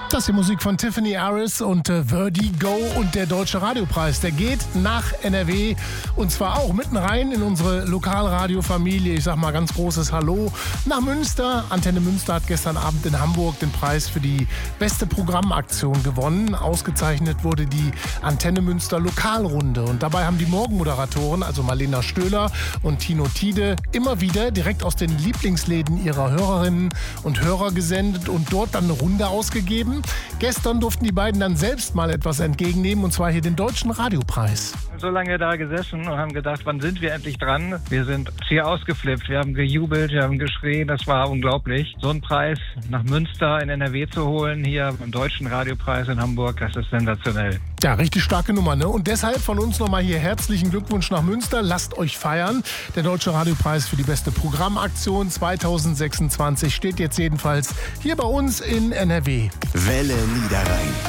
Das ist die Musik von Tiffany Harris und Vertigo und der Deutsche Radiopreis. Der geht nach NRW und zwar auch mitten rein in unsere Lokalradiofamilie. Ich sag mal ganz großes Hallo nach Münster. Antenne Münster hat gestern Abend in Hamburg den Preis für die beste Programmaktion gewonnen. Ausgezeichnet wurde die Antenne Münster Lokalrunde und dabei haben die Morgenmoderatoren, also Marlena Stöhler und Tino Tiede, immer wieder direkt aus den Lieblingsläden ihrer Hörerinnen und Hörer gesendet und dort dann eine Runde ausgegeben. Gestern durften die beiden dann selbst mal etwas entgegennehmen, und zwar hier den Deutschen Radiopreis. So lange da gesessen und haben gedacht, wann sind wir endlich dran? Wir sind hier ausgeflippt, wir haben gejubelt, wir haben geschrien, das war unglaublich. So einen Preis nach Münster in NRW zu holen, hier beim Deutschen Radiopreis in Hamburg, das ist sensationell. Ja, richtig starke Nummer, ne? Und deshalb von uns nochmal hier herzlichen Glückwunsch nach Münster. Lasst euch feiern. Der Deutsche Radiopreis für die beste Programmaktion 2026 steht jetzt jedenfalls hier bei uns in NRW. Welle Niederrhein.